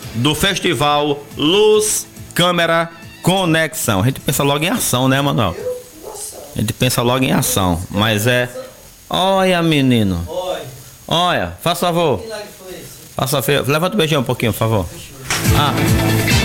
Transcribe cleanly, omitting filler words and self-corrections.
do Festival Luz, Câmera, Conexão. A gente pensa logo em ação, né, Manuel? A gente pensa logo em ação, mas é... Olha, menino. Olha, faça favor. Faça favor. Levanta o beijinho um pouquinho, por favor. Ah.